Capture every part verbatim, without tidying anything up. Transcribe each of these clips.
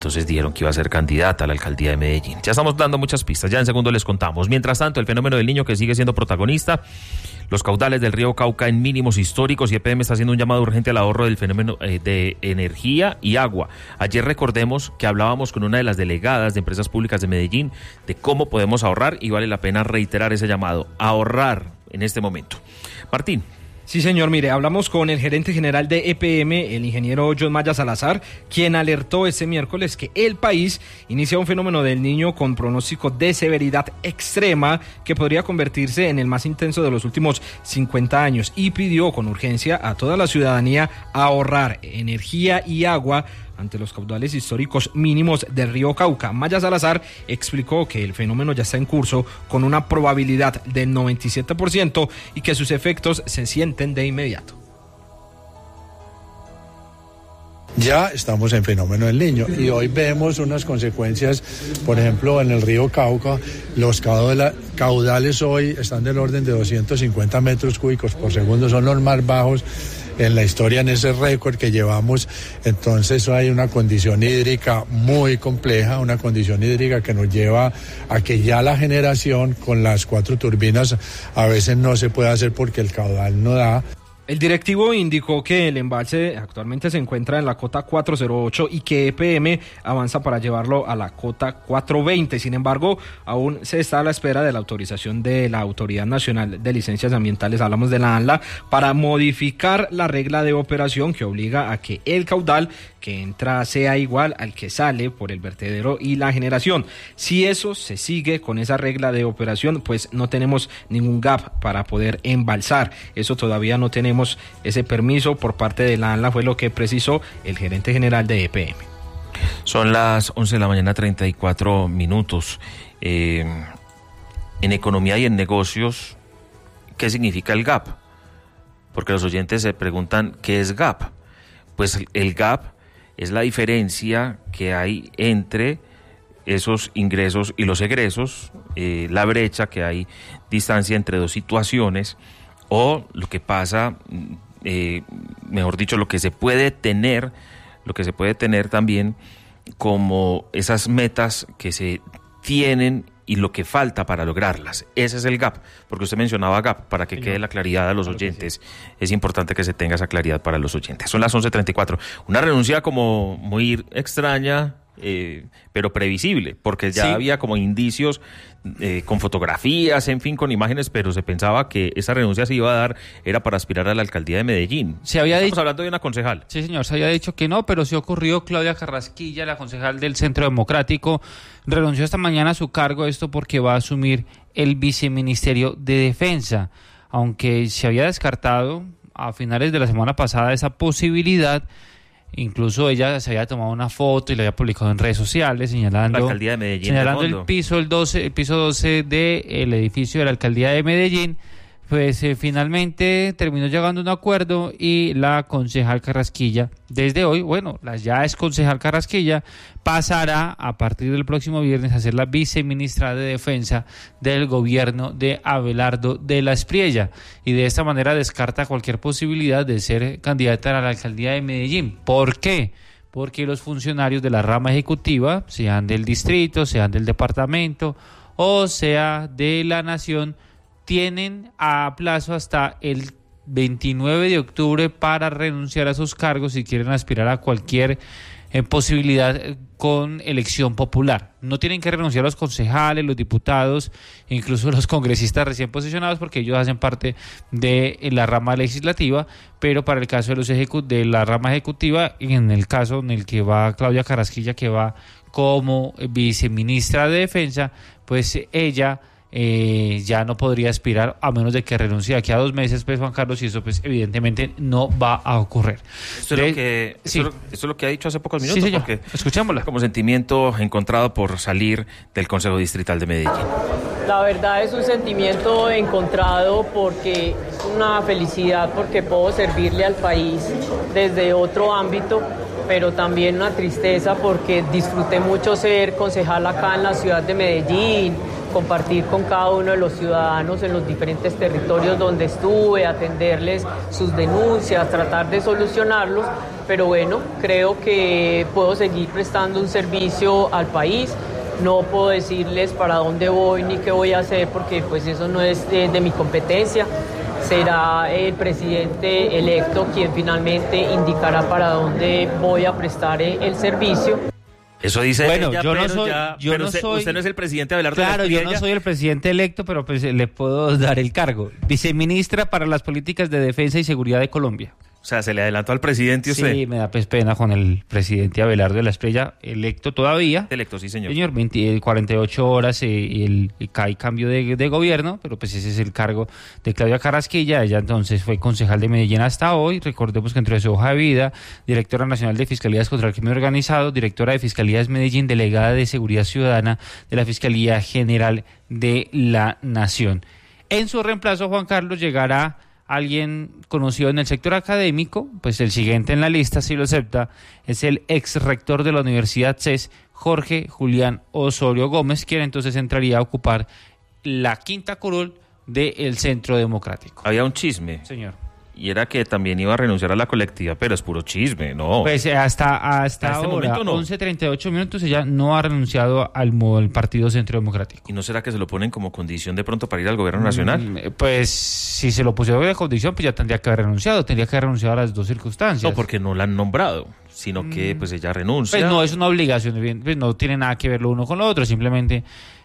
Entonces dijeron que iba a ser candidata a la alcaldía de Medellín. Ya estamos dando muchas pistas, ya en segundo les contamos. Mientras tanto, el fenómeno del Niño que sigue siendo protagonista, los caudales del río Cauca en mínimos históricos y E P M está haciendo un llamado urgente al ahorro del fenómeno eh, de energía y agua. Ayer recordemos que hablábamos con una de las delegadas de Empresas Públicas de Medellín de cómo podemos ahorrar y vale la pena reiterar ese llamado, ahorrar en este momento. Martín. Sí, señor, mire, hablamos con el gerente general de E P M, el ingeniero John Maya Salazar, quien alertó este miércoles que el país inicia un fenómeno del Niño con pronóstico de severidad extrema que podría convertirse en el más intenso de los últimos cincuenta años y pidió con urgencia a toda la ciudadanía ahorrar energía y agua ante los caudales históricos mínimos del río Cauca. Maya Salazar explicó que el fenómeno ya está en curso con una probabilidad del noventa y siete por ciento y que sus efectos se sienten de inmediato. Ya estamos en fenómeno del Niño y hoy vemos unas consecuencias, por ejemplo, en el río Cauca, los caudales hoy están del orden de doscientos cincuenta metros cúbicos por segundo, son los más bajos en la historia en ese récord que llevamos. Entonces hay una condición hídrica muy compleja, una condición hídrica que nos lleva a que ya la generación con las cuatro turbinas a veces no se puede hacer porque el caudal no da. El directivo indicó que el embalse actualmente se encuentra en la cota cuatrocientos ocho y que E P M avanza para llevarlo a la cota cuatrocientos veinte. Sin embargo, aún se está a la espera de la autorización de la Autoridad Nacional de Licencias Ambientales, hablamos de la ANLA, para modificar la regla de operación que obliga a que el caudal que entra sea igual al que sale por el vertedero y la generación. Si eso se sigue con esa regla de operación, pues no tenemos ningún gap para poder embalsar. Eso todavía no tenemos ese permiso por parte de la ANLA, fue lo que precisó el gerente general de E P M. Son las once de la mañana, treinta y cuatro minutos. Eh, en economía y en negocios, ¿qué significa el gap? Porque los oyentes se preguntan, ¿qué es gap? Pues el gap es la diferencia que hay entre esos ingresos y los egresos, eh, la brecha que hay, distancia entre dos situaciones, o lo que pasa, eh, mejor dicho, lo que se puede tener, lo que se puede tener también como esas metas que se tienen y lo que falta para lograrlas. Ese es el gap, porque usted mencionaba gap, para que quede la claridad a los oyentes. Es importante que se tenga esa claridad para los oyentes. Son las once treinta y cuatro. Una renuncia como muy extraña, eh, pero previsible, porque ya sí había como indicios eh, con fotografías, en fin, con imágenes, pero se pensaba que esa renuncia se iba a dar, era para aspirar a la alcaldía de Medellín. Se había Estamos dicho, hablando de una concejal. Sí, señor, se había dicho que no, pero sí ocurrió. Claudia Carrasquilla, la concejal del Centro Democrático, renunció esta mañana a su cargo, esto porque va a asumir el viceministerio de Defensa, aunque se había descartado a finales de la semana pasada esa posibilidad. Incluso ella se había tomado una foto y la había publicado en redes sociales señalando, la alcaldía de Medellín, señalando el piso el doce, el piso doce del edificio de la alcaldía de Medellín. Pues eh, finalmente terminó llegando a un acuerdo y la concejal Carrasquilla, desde hoy, bueno, la ya ex concejal Carrasquilla, pasará a partir del próximo viernes a ser la viceministra de Defensa del gobierno de Abelardo de la Espriella, y de esta manera descarta cualquier posibilidad de ser candidata a la alcaldía de Medellín. ¿Por qué? Porque los funcionarios de la rama ejecutiva, sean del distrito, sean del departamento o sea de la nación, tienen a plazo hasta el veintinueve de octubre para renunciar a sus cargos si quieren aspirar a cualquier eh, posibilidad eh, con elección popular. No tienen que renunciar los concejales, los diputados, incluso los congresistas recién posicionados, porque ellos hacen parte de la rama legislativa, pero para el caso de los ejecu- de la rama ejecutiva, en el caso en el que va Claudia Carrasquilla, que va como viceministra de Defensa, pues ella Eh, ya no podría aspirar a menos de que renuncie aquí a dos meses, pues Juan Carlos, y eso pues evidentemente no va a ocurrir. Esto, de, es, lo que, sí. esto, esto es lo que ha dicho hace pocos minutos, sí, señor. Porque escuchémosla. Como sentimiento encontrado por salir del Consejo Distrital de Medellín. La verdad es un sentimiento encontrado porque es una felicidad porque puedo servirle al país desde otro ámbito, pero también una tristeza porque disfruté mucho ser concejal acá en la ciudad de Medellín. compartir con cada uno de los ciudadanos en los diferentes territorios donde estuve, atenderles sus denuncias, tratar de solucionarlos, pero bueno, creo que puedo seguir prestando un servicio al país. No puedo decirles para dónde voy ni qué voy a hacer porque pues eso no es de, de mi competencia. Será el presidente electo quien finalmente indicará para dónde voy a prestar el servicio. Eso dice bueno, ella, yo pero, no soy, ya, yo pero no usted, soy, usted no es el presidente Abelardo. Claro, yo no soy el presidente electo, pero pues le puedo dar el cargo. Viceministra para las Políticas de Defensa y Seguridad de Colombia. O sea, se le adelantó al presidente usted. Sí, me da pues pena con el presidente Abelardo de la Espriella, electo todavía. Electo, sí, señor. Señor, veinte, cuarenta y ocho horas eh, y el, y cae cambio de, de gobierno, pero pues ese es el cargo de Claudia Carrasquilla. Ella entonces fue concejal de Medellín hasta hoy. Recordemos que entre su hoja de vida, directora nacional de Fiscalías contra el Crimen Organizado, directora de Fiscalías Medellín, delegada de Seguridad Ciudadana de la Fiscalía General de la Nación. En su reemplazo, Juan Carlos, llegará alguien conocido en el sector académico, pues el siguiente en la lista, si lo acepta, es el ex rector de la Universidad C E S, Jorge Julián Osorio Gómez, quien entonces entraría a ocupar la quinta curul del Centro Democrático. Había un chisme. Señor. Y era que también iba a renunciar a la colectiva, pero es puro chisme, ¿no? Pues hasta, hasta, hasta este ahora, momento no. once treinta y ocho minutos, ella no ha renunciado al, al Partido Centro Democrático. ¿Y no será que se lo ponen como condición de pronto para ir al gobierno nacional? Mm, pues si se lo pusieron de condición, pues ya tendría que haber renunciado, tendría que haber renunciado a las dos circunstancias. No, porque no la han nombrado, sino que pues ella renuncia. Pues no es una obligación, pues no tiene nada que ver lo uno con lo otro, simplemente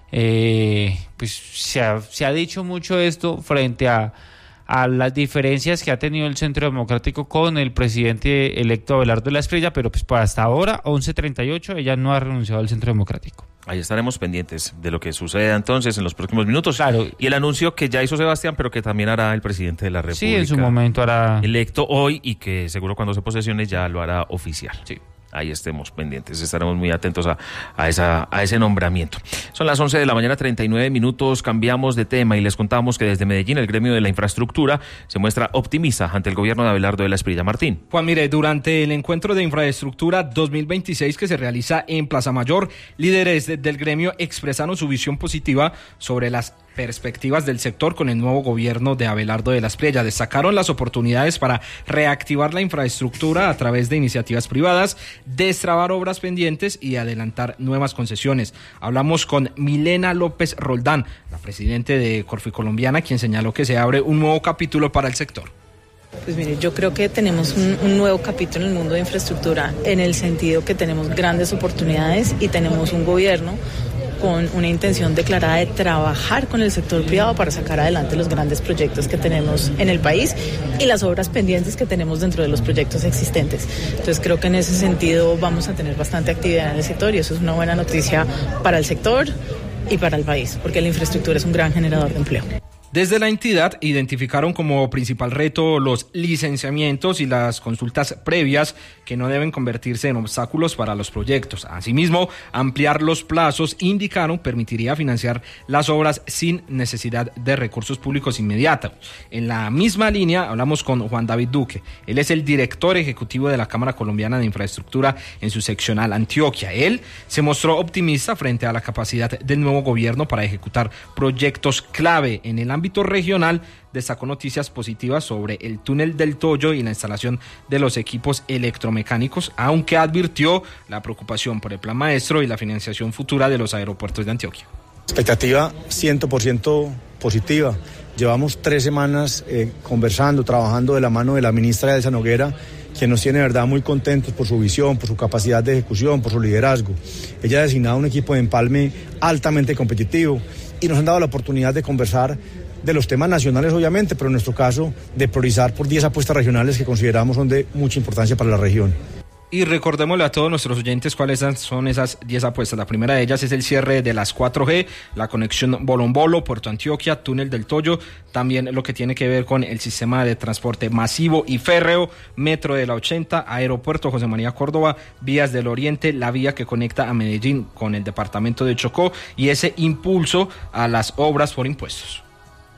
eh, pues se ha, se ha dicho mucho esto frente a a las diferencias que ha tenido el Centro Democrático con el presidente electo Abelardo de la Espriella, pero pues hasta ahora, once treinta y ocho, ella no ha renunciado al Centro Democrático. Ahí estaremos pendientes de lo que suceda entonces en los próximos minutos. Claro. Y el anuncio que ya hizo Sebastián, pero que también hará el presidente de la República. Sí, en su momento hará. Electo hoy y que seguro cuando se posesione ya lo hará oficial. Sí. Ahí estemos pendientes, estaremos muy atentos a, a, esa, a ese nombramiento. Son las once de la mañana, treinta y nueve minutos, cambiamos de tema y les contamos que desde Medellín el gremio de la infraestructura se muestra optimista ante el gobierno de Abelardo de la Espriella. Martín. Juan, mire, durante el encuentro de infraestructura dos mil veintiséis que se realiza en Plaza Mayor, líderes de, del gremio expresaron su visión positiva sobre las perspectivas del sector con el nuevo gobierno de Abelardo de la Espriella. Destacaron las oportunidades para reactivar la infraestructura a través de iniciativas privadas, destrabar obras pendientes y adelantar nuevas concesiones. Hablamos con Milena López Roldán, la presidente de Corficolombiana, quien señaló que se abre un nuevo capítulo para el sector. Pues mire, yo creo que tenemos un, un nuevo capítulo en el mundo de infraestructura, en el sentido que tenemos grandes oportunidades y tenemos un gobierno con una intención declarada de trabajar con el sector privado para sacar adelante los grandes proyectos que tenemos en el país y las obras pendientes que tenemos dentro de los proyectos existentes. Entonces creo que en ese sentido vamos a tener bastante actividad en el sector y eso es una buena noticia para el sector y para el país, porque la infraestructura es un gran generador de empleo. Desde la entidad identificaron como principal reto los licenciamientos y las consultas previas que no deben convertirse en obstáculos para los proyectos. Asimismo, ampliar los plazos, indicaron, permitiría financiar las obras sin necesidad de recursos públicos inmediatos. En la misma línea hablamos con Juan David Duque. Él es el director ejecutivo de la Cámara Colombiana de Infraestructura en su seccional Antioquia. Él se mostró optimista frente a la capacidad del nuevo gobierno para ejecutar proyectos clave en el ámbito regional. Destacó noticias positivas sobre el túnel del Toyo y la instalación de los equipos electromecánicos, aunque advirtió la preocupación por el plan maestro y la financiación futura de los aeropuertos de Antioquia. Expectativa cien por ciento positiva. Llevamos tres semanas eh, conversando, trabajando de la mano de la ministra Elsa Noguera, quien nos tiene de verdad muy contentos por su visión, por su capacidad de ejecución, por su liderazgo. Ella ha designado un equipo de empalme altamente competitivo y nos han dado la oportunidad de conversar de los temas nacionales, obviamente, pero en nuestro caso de priorizar por diez apuestas regionales que consideramos son de mucha importancia para la región. Y recordémosle a todos nuestros oyentes cuáles son esas diez apuestas. La primera de ellas es el cierre de las cuatro G, la conexión Bolombolo, Puerto Antioquia, Túnel del Toyo, también lo que tiene que ver con el sistema de transporte masivo y férreo, Metro de la ochenta, Aeropuerto José María Córdoba, Vías del Oriente, la vía que conecta a Medellín con el departamento de Chocó y ese impulso a las obras por impuestos.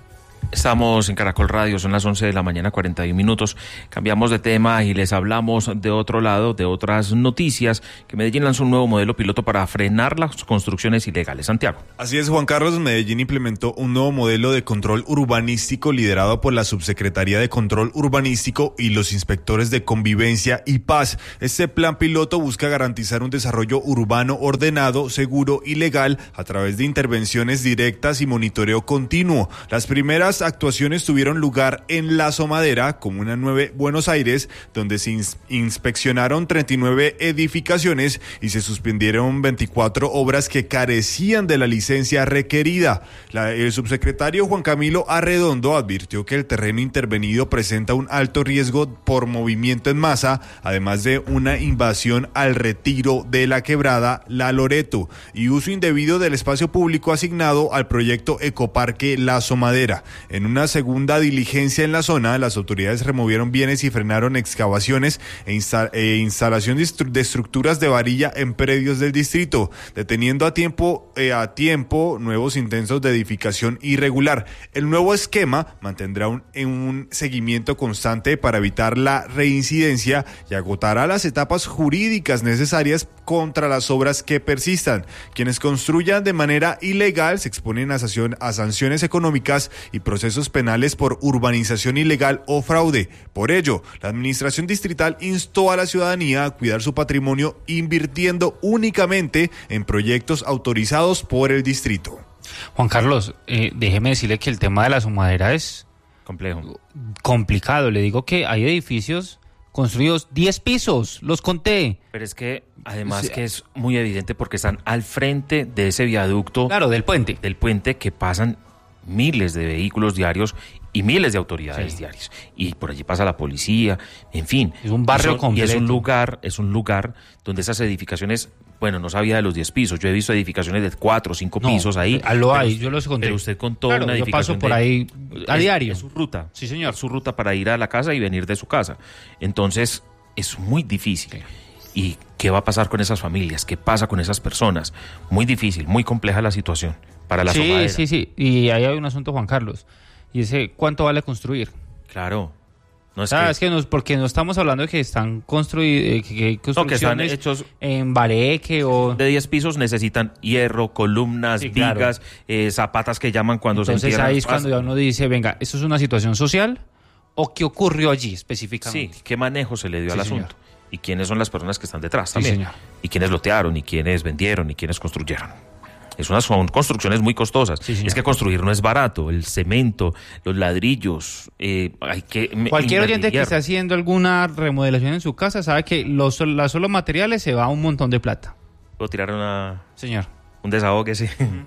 Estamos en Caracol Radio, son las once de la mañana, cuarenta y un minutos. Cambiamos de tema y les hablamos de otro lado, de otras noticias, que Medellín lanzó un nuevo modelo piloto para frenar las construcciones ilegales. Santiago. Así es, Juan Carlos. Medellín implementó un nuevo modelo de control urbanístico liderado por la Subsecretaría de Control Urbanístico y los inspectores de Convivencia y Paz. Este plan piloto busca garantizar un desarrollo urbano ordenado, seguro y legal a través de intervenciones directas y monitoreo continuo. Las primeras actuaciones tuvieron lugar en La Somadera, Comuna nueve, Buenos Aires, donde se ins- inspeccionaron treinta y nueve edificaciones y se suspendieron veinticuatro obras que carecían de la licencia requerida. La, el subsecretario Juan Camilo Arredondo advirtió que el terreno intervenido presenta un alto riesgo por movimiento en masa, además de una invasión al retiro de la quebrada La Loreto y uso indebido del espacio público asignado al proyecto Ecoparque La Somadera. En una segunda diligencia en la zona, las autoridades removieron bienes y frenaron excavaciones e, insta- e instalación de, estru- de estructuras de varilla en predios del distrito, deteniendo a tiempo, eh, a tiempo nuevos intentos de edificación irregular. El nuevo esquema mantendrá un, un seguimiento constante para evitar la reincidencia y agotará las etapas jurídicas necesarias contra las obras que persistan. Quienes construyan de manera ilegal se exponen a, sanción, a sanciones económicas y procesos penales por urbanización ilegal o fraude. Por ello, la administración distrital instó a la ciudadanía a cuidar su patrimonio invirtiendo únicamente en proyectos autorizados por el distrito. Juan Carlos, eh, déjeme decirle que el tema de la Somadera es complejo, complicado. Le digo que hay edificios construidos diez pisos, los conté. Pero es que además o sea, que es muy evidente porque están al frente de ese viaducto. Claro, del puente. Del puente que pasan miles de vehículos diarios y miles de autoridades sí. diarias. Y por allí pasa la policía, en fin. Es un barrio son, completo. Y es un lugar, es un lugar donde esas edificaciones, bueno, no sabía de los diez pisos. Yo he visto edificaciones de cuatro o cinco no, pisos ahí. Lo hay, yo los conté. Pero usted contó claro, una yo edificación paso por de, ahí a es, diario. Es su ruta. Sí, señor. Es su ruta para ir a la casa y venir de su casa. Entonces, es muy difícil. Sí. ¿Y qué va a pasar con esas familias? ¿Qué pasa con esas personas? Muy difícil, muy compleja la situación para la Sí, Somadera. sí, sí. Y ahí hay un asunto, Juan Carlos. Y ese, ¿cuánto vale construir? Claro. No es ah, que... es que nos, porque no estamos hablando de que están construidos, que, que hay construcciones no, que están hechos en bareque o... De diez pisos necesitan hierro, columnas, sí, vigas, claro. eh, zapatas que llaman cuando Entonces, se entierran. Entonces ahí es cuando ya uno dice, venga, ¿esto es una situación social o qué ocurrió allí específicamente? Sí, ¿qué manejo se le dio sí, al señor. asunto? Y quiénes son las personas que están detrás sí, también. Señor. Y quiénes lotearon, y quiénes vendieron, y quiénes construyeron. Es unas, son construcciones muy costosas. Sí, es que construir no es barato. El cemento, los ladrillos, eh, hay que... Cualquier oyente que esté haciendo alguna remodelación en su casa sabe que los, los solo materiales se va a un montón de plata. ¿Puedo tirar una... Señor. Un desahogue, sí. Uh-huh.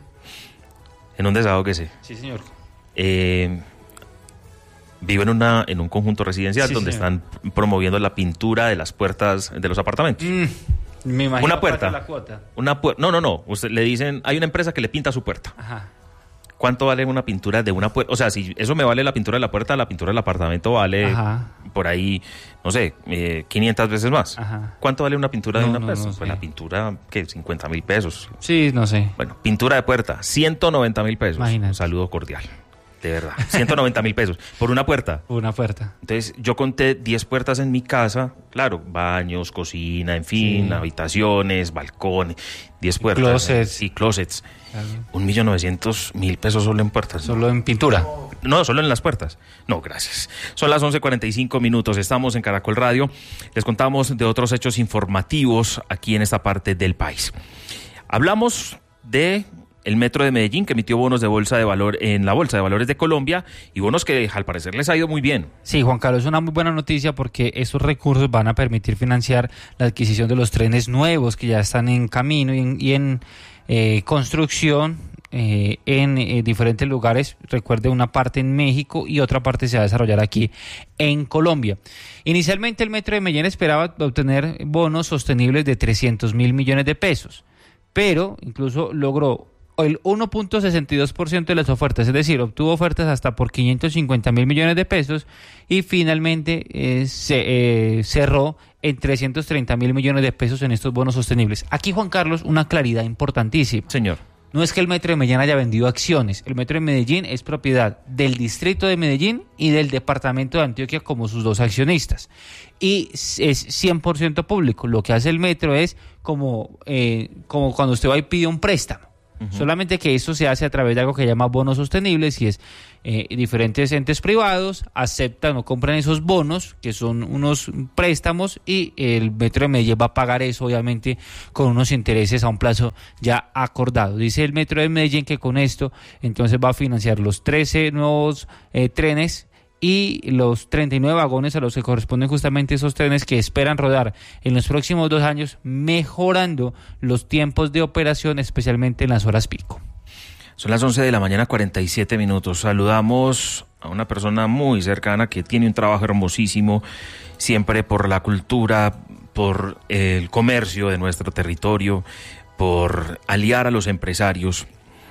En un desahogue, sí. Sí, señor. Eh... Vivo en una en un conjunto residencial sí, donde señor. Están promoviendo la pintura de las puertas de los apartamentos. Mm, me imagino una puerta. La cuota. Una pu- no, no, no. Usted le dicen, hay una empresa que le pinta su puerta. Ajá. ¿Cuánto vale una pintura de una puerta? O sea, si eso me vale la pintura de la puerta, la pintura del apartamento vale Ajá. por ahí, no sé, eh, quinientas veces más. Ajá. ¿Cuánto vale una pintura no, de una no, puerta? No pues sé. la pintura, ¿qué? cincuenta mil pesos. Sí, no sé. Bueno, pintura de puerta, ciento noventa mil pesos. Imagínate. Un saludo cordial. De verdad, ciento noventa mil pesos por una puerta. Por una puerta. Entonces, yo conté diez puertas en mi casa, claro, baños, cocina, en fin, sí. habitaciones, balcones, diez puertas. Closets. Y closets. Claro. Un millón novecientos mil pesos solo en puertas. Solo en pintura. No, solo en las puertas. No, gracias. Son las once cuarenta y cinco minutos, estamos en Caracol Radio. Les contamos de otros hechos informativos aquí en esta parte del país. Hablamos de... el Metro de Medellín, que emitió bonos de bolsa de valor en la Bolsa de Valores de Colombia y bonos que al parecer les ha ido muy bien. Sí, Juan Carlos, es una muy buena noticia porque esos recursos van a permitir financiar la adquisición de los trenes nuevos que ya están en camino y en, y en eh, construcción eh, en eh, diferentes lugares. Recuerde, una parte en México y otra parte se va a desarrollar aquí en Colombia. Inicialmente el Metro de Medellín esperaba obtener bonos sostenibles de trescientos mil millones de pesos, pero incluso logró el uno punto sesenta y dos por ciento de las ofertas, es decir, obtuvo ofertas hasta por quinientos cincuenta mil millones de pesos y finalmente eh, se eh, cerró en trescientos treinta mil millones de pesos en estos bonos sostenibles. Aquí, Juan Carlos, una claridad importantísima. Señor. no es que el Metro de Medellín haya vendido acciones. El Metro de Medellín es propiedad del Distrito de Medellín y del Departamento de Antioquia como sus dos accionistas. Y es cien por ciento público. Lo que hace el Metro es como, eh, como cuando usted va y pide un préstamo. Uh-huh. Solamente que eso se hace a través de algo que se llama bonos sostenibles, y es eh, diferentes entes privados aceptan o compran esos bonos, que son unos préstamos, y el Metro de Medellín va a pagar eso, obviamente, con unos intereses a un plazo ya acordado. Dice el Metro de Medellín que con esto entonces va a financiar los trece nuevos eh, trenes y los treinta y nueve vagones a los que corresponden justamente esos trenes que esperan rodar en los próximos dos años, mejorando los tiempos de operación, especialmente en las horas pico. Son las once de la mañana, cuarenta y siete minutos. Saludamos a una persona muy cercana que tiene un trabajo hermosísimo, siempre por la cultura, por el comercio de nuestro territorio, por aliar a los empresarios,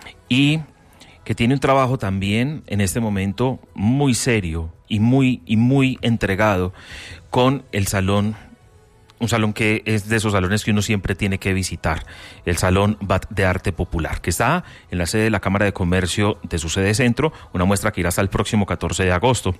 y que tiene un trabajo también en este momento muy serio y muy, y muy entregado con el salón, un salón que es de esos salones que uno siempre tiene que visitar, el Salón B A T de Arte Popular, que está en la sede de la Cámara de Comercio de su sede centro, una muestra que irá hasta el próximo catorce de agosto.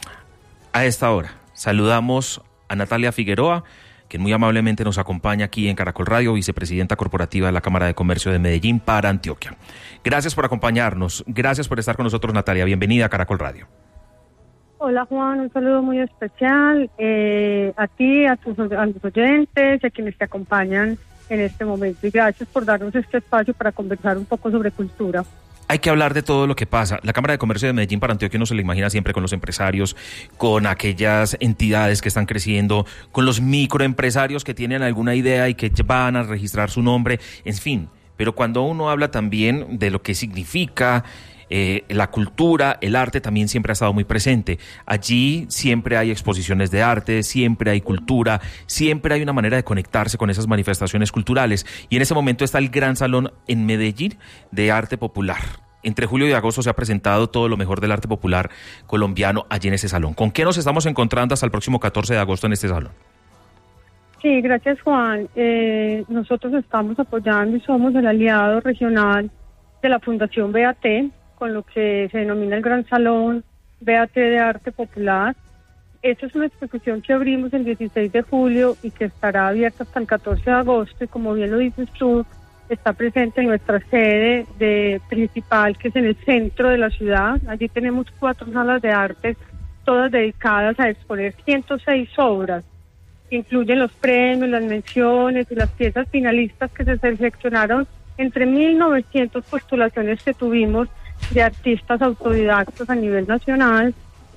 A esta hora saludamos a Natalia Figueroa, quien muy amablemente nos acompaña aquí en Caracol Radio, vicepresidenta corporativa de la Cámara de Comercio de Medellín para Antioquia. Gracias por acompañarnos, gracias por estar con nosotros, Natalia. Bienvenida a Caracol Radio. Hola, Juan, un saludo muy especial eh, a ti, a tus a los oyentes, a quienes te acompañan en este momento, y gracias por darnos este espacio para conversar un poco sobre cultura. Hay que hablar de todo lo que pasa. La Cámara de Comercio de Medellín para Antioquia uno se la imagina siempre con los empresarios, con aquellas entidades que están creciendo, con los microempresarios que tienen alguna idea y que van a registrar su nombre, en fin. Pero cuando uno habla también de lo que significa eh, la cultura, el arte también siempre ha estado muy presente. Allí siempre hay exposiciones de arte, siempre hay cultura, siempre hay una manera de conectarse con esas manifestaciones culturales. Y en ese momento está el Gran Salón en Medellín de Arte Popular. Entre julio y agosto se ha presentado todo lo mejor del arte popular colombiano allí en ese salón. ¿Con qué nos estamos encontrando hasta el próximo catorce de agosto en este salón? Sí, gracias, Juan. Eh, nosotros estamos apoyando y somos el aliado regional de la Fundación B A T, con lo que se denomina el Gran Salón B A T de Arte Popular. Esta es una exposición que abrimos el dieciséis de julio y que estará abierta hasta el catorce de agosto, y como bien lo dices tú, está presente en nuestra sede de principal, que es en el centro de la ciudad. Allí tenemos cuatro salas de arte, todas dedicadas a exponer ciento seis obras, que incluyen los premios, las menciones y las piezas finalistas que se seleccionaron entre mil novecientas postulaciones que tuvimos de artistas autodidactos a nivel nacional,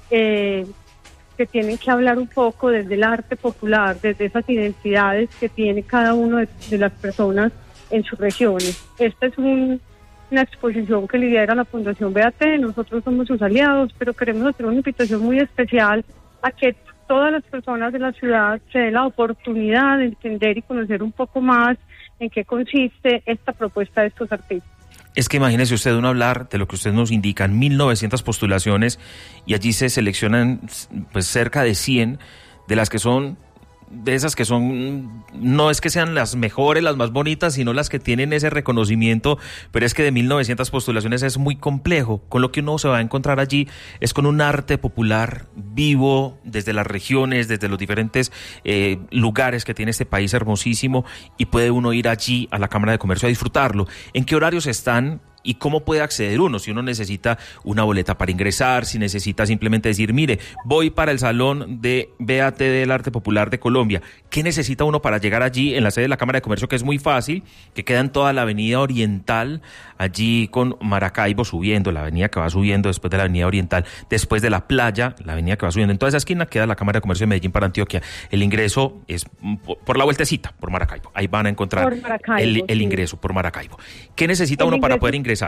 eh, que tienen que hablar un poco desde el arte popular, desde esas identidades que tiene cada uno de, de las personas en sus regiones. Esta es un, una exposición que lidera la Fundación B A T, nosotros somos sus aliados, pero queremos hacer una invitación muy especial a que todas las personas de la ciudad se den la oportunidad de entender y conocer un poco más en qué consiste esta propuesta de estos artistas. Es que imagínese usted uno hablar de lo que usted nos indican, mil novecientas postulaciones, y allí se seleccionan pues cerca de cien, de las que son, de esas que son, no es que sean las mejores, las más bonitas, sino las que tienen ese reconocimiento, pero es que de mil novecientas postulaciones es muy complejo. Con lo que uno se va a encontrar allí es con un arte popular vivo desde las regiones, desde los diferentes eh, lugares que tiene este país hermosísimo, y puede uno ir allí a la Cámara de Comercio a disfrutarlo. ¿En qué horarios están? ¿Y cómo puede acceder uno? Si uno necesita una boleta para ingresar, si necesita simplemente decir, mire, voy para el Salón de B A T del Arte Popular de Colombia. ¿Qué necesita uno para llegar allí en la sede de la Cámara de Comercio, que es muy fácil, que queda en toda la Avenida Oriental, allí con Maracaibo subiendo, la avenida que va subiendo después de la Avenida Oriental, después de la playa, la avenida que va subiendo, en toda esa esquina queda la Cámara de Comercio de Medellín para Antioquia. El ingreso es por la vueltecita, por Maracaibo. Ahí van a encontrar el, el ingreso por Maracaibo. ¿Qué necesita el uno ingreso para poder ingresar?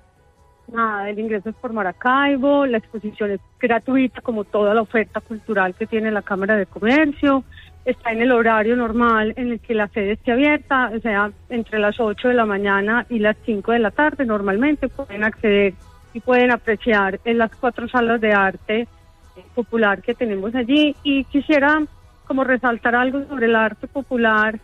Nada, el ingreso es por Maracaibo, la exposición es gratuita como toda la oferta cultural que tiene la Cámara de Comercio, está en el horario normal en el que la sede esté abierta, o sea, entre las ocho de la mañana y las cinco de la tarde. Normalmente pueden acceder y pueden apreciar en las cuatro salas de arte popular que tenemos allí. Y quisiera como resaltar algo sobre el arte popular,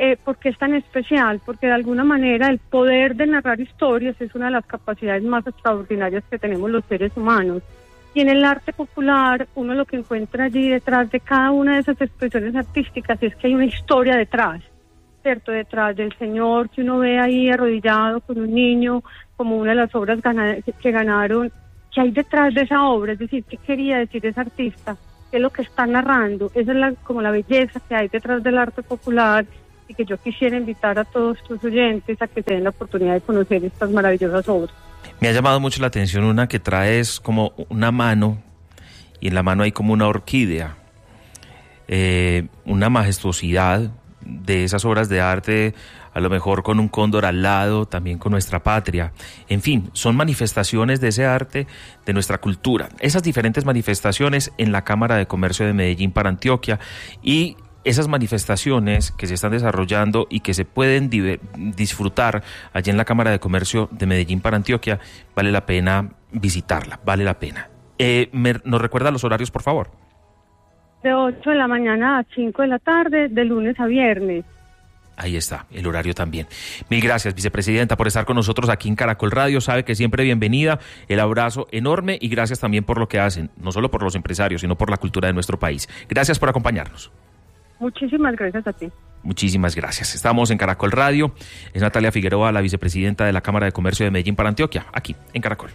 Eh, ¿Por qué es tan especial? Porque de alguna manera el poder de narrar historias es una de las capacidades más extraordinarias que tenemos los seres humanos. Y en el arte popular, uno lo que encuentra allí detrás de cada una de esas expresiones artísticas es que hay una historia detrás, ¿cierto? Detrás del señor que uno ve ahí arrodillado con un niño, como una de las obras gana- que ganaron, ¿qué hay detrás de esa obra? Es decir, ¿qué quería decir ese artista? ¿Qué es lo que está narrando? Esa es la, como la belleza que hay detrás del arte popular, y que yo quisiera invitar a todos tus oyentes a que se den la oportunidad de conocer estas maravillosas obras. Me ha llamado mucho la atención una que traes como una mano, y en la mano hay como una orquídea, eh, una majestuosidad de esas obras de arte, a lo mejor con un cóndor al lado, también con nuestra patria. En fin, son manifestaciones de ese arte, de nuestra cultura. Esas diferentes manifestaciones en la Cámara de Comercio de Medellín para Antioquia, y esas manifestaciones que se están desarrollando y que se pueden diver- disfrutar allí en la Cámara de Comercio de Medellín para Antioquia, vale la pena visitarla, vale la pena. Eh, me, ¿Nos recuerda los horarios, por favor? De ocho de la mañana a cinco de la tarde, de lunes a viernes. Ahí está, el horario también. Mil gracias, vicepresidenta, por estar con nosotros aquí en Caracol Radio. Sabe que siempre bienvenida, el abrazo enorme y gracias también por lo que hacen, no solo por los empresarios, sino por la cultura de nuestro país. Gracias por acompañarnos. Muchísimas gracias a ti. Muchísimas gracias. Estamos en Caracol Radio. Es Natalia Figueroa, la vicepresidenta de la Cámara de Comercio de Medellín para Antioquia, aquí en Caracol.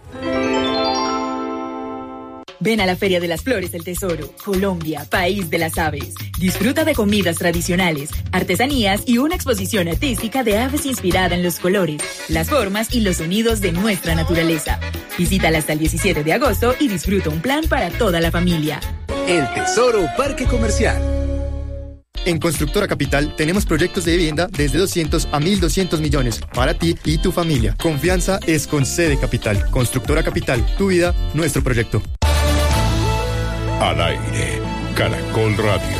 Ven a la Feria de las Flores del Tesoro, Colombia, país de las aves. Disfruta de comidas tradicionales, artesanías y una exposición artística de aves inspirada en los colores, las formas y los sonidos de nuestra naturaleza. Visítala hasta el diecisiete de agosto y disfruta un plan para toda la familia. El Tesoro Parque Comercial. En Constructora Capital tenemos proyectos de vivienda desde doscientos a mil doscientos millones para ti y tu familia. Confianza es con C de Capital. Constructora Capital, tu vida, nuestro proyecto. Al aire, Caracol Radio.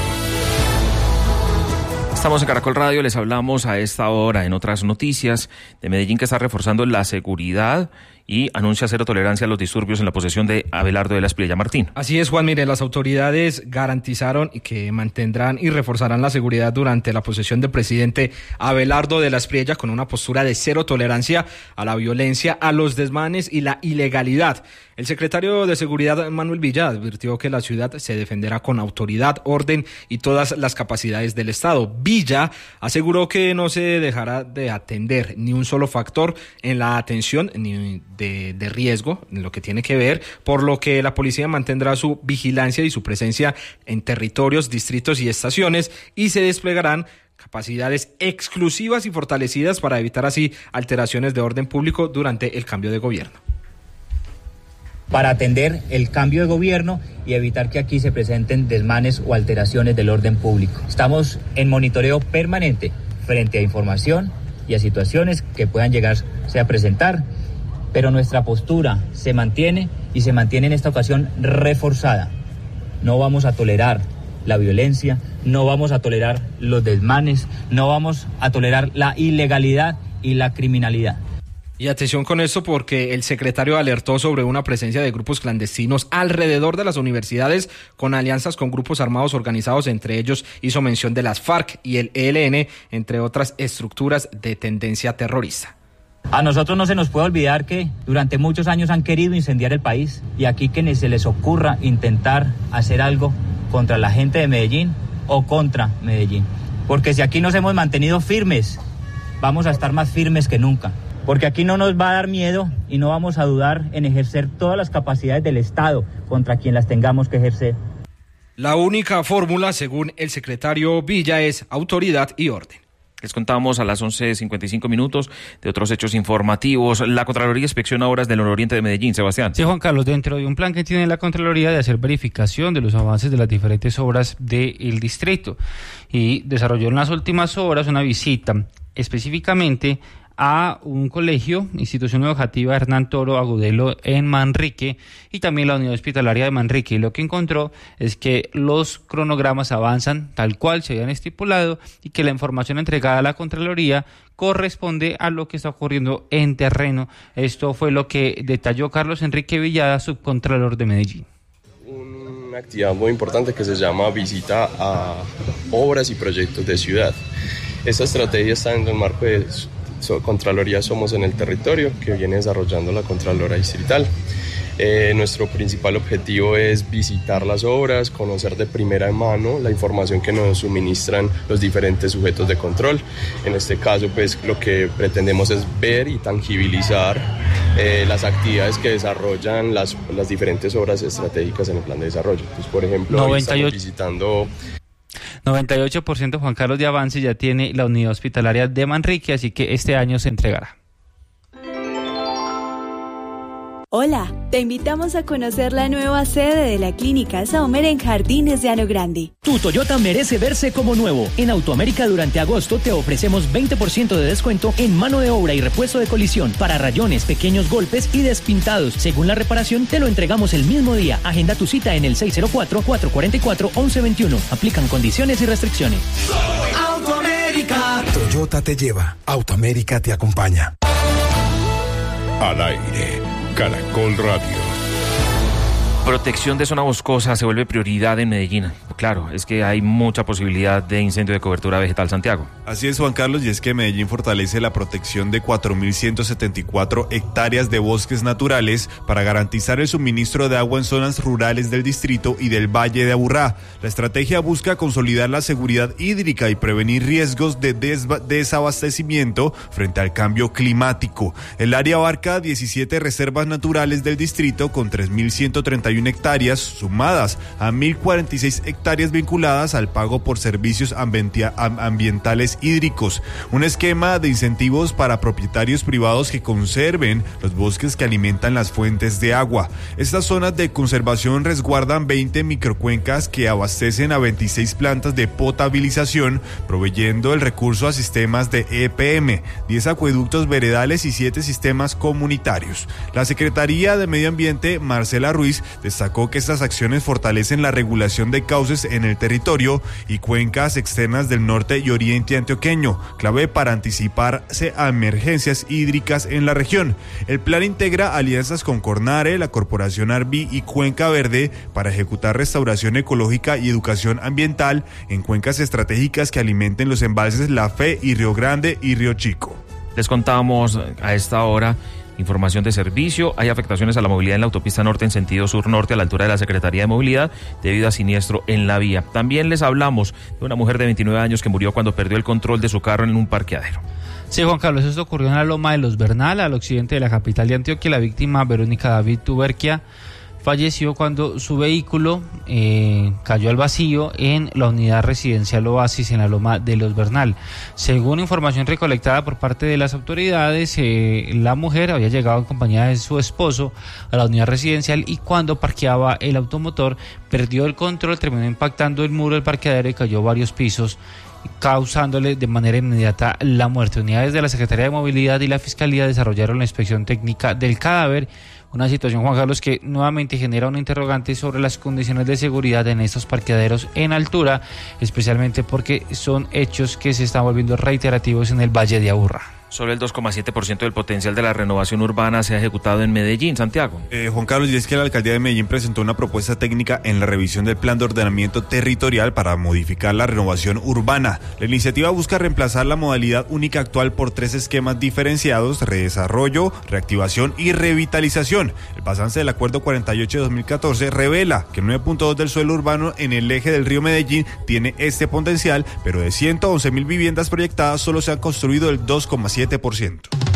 Estamos en Caracol Radio, les hablamos a esta hora en otras noticias de Medellín, que está reforzando la seguridad y anuncia cero tolerancia a los disturbios en la posesión de Abelardo de la Espriella. Martín. Así es, Juan. Mire, las autoridades garantizaron que mantendrán y reforzarán la seguridad durante la posesión del presidente Abelardo de la Espriella, con una postura de cero tolerancia a la violencia, a los desmanes y la ilegalidad. El secretario de Seguridad, Manuel Villa, advirtió que la ciudad se defenderá con autoridad, orden y todas las capacidades del Estado. Villa aseguró que no se dejará de atender ni un solo factor en la atención ni de, de riesgo, en lo que tiene que ver, por lo que la policía mantendrá su vigilancia y su presencia en territorios, distritos y estaciones, y se desplegarán capacidades exclusivas y fortalecidas para evitar así alteraciones de orden público durante el cambio de gobierno. Para atender el cambio de gobierno y evitar que aquí se presenten desmanes o alteraciones del orden público. Estamos en monitoreo permanente frente a información y a situaciones que puedan llegarse a presentar, pero nuestra postura se mantiene y se mantiene en esta ocasión reforzada. No vamos a tolerar la violencia, no vamos a tolerar los desmanes, no vamos a tolerar la ilegalidad y la criminalidad. Y atención con esto, porque el secretario alertó sobre una presencia de grupos clandestinos alrededor de las universidades con alianzas con grupos armados organizados. Entre ellos hizo mención de las FARC y el E L N, entre otras estructuras de tendencia terrorista. A nosotros no se nos puede olvidar que durante muchos años han querido incendiar el país, y aquí que ni se les ocurra intentar hacer algo contra la gente de Medellín o contra Medellín. Porque si aquí nos hemos mantenido firmes, vamos a estar más firmes que nunca. Porque aquí no nos va a dar miedo y no vamos a dudar en ejercer todas las capacidades del Estado contra quien las tengamos que ejercer. La única fórmula, según el secretario Villa, es autoridad y orden. Les contamos a las once cincuenta y cinco minutos de otros hechos informativos. La Contraloría inspecciona obras del nororiente de Medellín. Sebastián. Sí, Juan Carlos, dentro de un plan que tiene la Contraloría de hacer verificación de los avances de las diferentes obras del distrito, y desarrolló en las últimas horas una visita específicamente a un colegio, institución educativa Hernán Toro Agudelo en Manrique, y también la unidad hospitalaria de Manrique. Y lo que encontró es que los cronogramas avanzan tal cual se habían estipulado y que la información entregada a la Contraloría corresponde a lo que está ocurriendo en terreno. Esto fue lo que detalló Carlos Enrique Villada, subcontralor de Medellín. Una actividad muy importante que se llama visita a obras y proyectos de ciudad. Esta estrategia está en el marco de Contraloría Somos en el Territorio, que viene desarrollando la Contralora Distrital. Eh, nuestro principal objetivo es visitar las obras, conocer de primera mano la información que nos suministran los diferentes sujetos de control. En este caso, pues lo que pretendemos es ver y tangibilizar eh, las actividades que desarrollan las, las diferentes obras estratégicas en el plan de desarrollo. Entonces, por ejemplo, noventa y ocho estamos visitando... noventa y ocho por ciento Juan Carlos de avance ya tiene la unidad hospitalaria de Manrique, así que este año se entregará. Hola, te invitamos a conocer la nueva sede de la Clínica Saumer en Jardines de Llano Grande. Tu Toyota merece verse como nuevo. En Autoamérica durante agosto te ofrecemos veinte por ciento de descuento en mano de obra y repuesto de colisión para rayones, pequeños golpes y despintados. Según la reparación, te lo entregamos el mismo día. Agenda tu cita en el seis cero cuatro, cuatro cuatro cuatro, once veintiuno. Aplican condiciones y restricciones. Autoamérica. Toyota te lleva. Autoamérica te acompaña. Al aire. Caracol Radio. Protección de zona boscosa se vuelve prioridad en Medellín. Claro, es que hay mucha posibilidad de incendio de cobertura vegetal, Santiago. Así es, Juan Carlos, y es que Medellín fortalece la protección de cuatro mil ciento setenta y cuatro hectáreas de bosques naturales para garantizar el suministro de agua en zonas rurales del distrito y del Valle de Aburrá. La estrategia busca consolidar la seguridad hídrica y prevenir riesgos de desba- desabastecimiento frente al cambio climático. El área abarca diecisiete reservas naturales del distrito con tres mil ciento treinta y uno hectáreas, sumadas a mil cuarenta y seis hectáreas vinculadas al pago por servicios ambientia- ambientales hídricos. Un esquema de incentivos para propietarios privados que conserven los bosques que alimentan las fuentes de agua. Estas zonas de conservación resguardan veinte microcuencas que abastecen a veintiséis plantas de potabilización, proveyendo el recurso a sistemas de E P M, diez acueductos veredales y siete sistemas comunitarios. La Secretaría de Medio Ambiente, Marcela Ruiz, destacó que estas acciones fortalecen la regulación de cauces en el territorio y cuencas externas del norte y oriente antioqueño, clave para anticiparse a emergencias hídricas en la región. El plan integra alianzas con Cornare, la Corporación Arví y Cuenca Verde para ejecutar restauración ecológica y educación ambiental en cuencas estratégicas que alimenten los embalses La Fe y Río Grande y Río Chico. Les contamos a esta hora información de servicio. Hay afectaciones a la movilidad en la autopista norte en sentido sur-norte a la altura de la Secretaría de Movilidad debido a siniestro en la vía. También les hablamos de una mujer de veintinueve años que murió cuando perdió el control de su carro en un parqueadero. Sí, Juan Carlos, esto ocurrió en la Loma de los Bernal, al occidente de la capital de Antioquia. La víctima, Verónica David Tuberquia, falleció cuando su vehículo eh, cayó al vacío en la unidad residencial Oasis en la Loma de los Bernal. Según información recolectada por parte de las autoridades, eh, la mujer había llegado en compañía de su esposo a la unidad residencial y cuando parqueaba el automotor perdió el control, terminó impactando el muro del parqueadero y cayó varios pisos, causándole de manera inmediata la muerte. Unidades de la Secretaría de Movilidad y la Fiscalía desarrollaron la inspección técnica del cadáver. Una situación, Juan Carlos, que nuevamente genera un interrogante sobre las condiciones de seguridad en estos parqueaderos en altura, especialmente porque son hechos que se están volviendo reiterativos en el Valle de Aburrá. Solo el dos coma siete por ciento del potencial de la renovación urbana se ha ejecutado en Medellín, Santiago. Eh, Juan Carlos, y es que la Alcaldía de Medellín presentó una propuesta técnica en la revisión del Plan de Ordenamiento Territorial para modificar la renovación urbana. La iniciativa busca reemplazar la modalidad única actual por tres esquemas diferenciados: redesarrollo, reactivación y revitalización. El balance del Acuerdo cuarenta y ocho de dos mil catorce revela que el nueve punto dos del suelo urbano en el eje del río Medellín tiene este potencial, pero de ciento once mil viviendas proyectadas solo se han construido el dos coma siete por ciento.